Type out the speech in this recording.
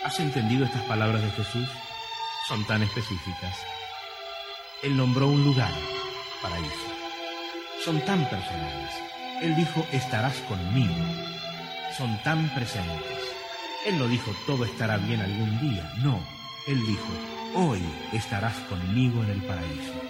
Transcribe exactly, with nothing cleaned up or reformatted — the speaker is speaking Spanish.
¿Has entendido estas palabras de Jesús? Son tan específicas. Él nombró un lugar, paraíso. Son tan personales. Él dijo, estarás conmigo. Son tan presentes. Él no dijo, todo estará bien algún día. No, Él dijo, hoy estarás conmigo en el paraíso.